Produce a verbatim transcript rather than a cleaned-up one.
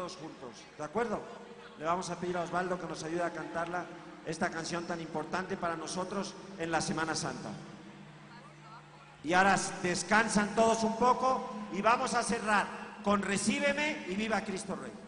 todos juntos, ¿de acuerdo? Le vamos a pedir a Osvaldo que nos ayude a cantarla, esta canción tan importante para nosotros en la Semana Santa. Y ahora descansan todos un poco y vamos a cerrar con Recíbeme y Viva Cristo Rey.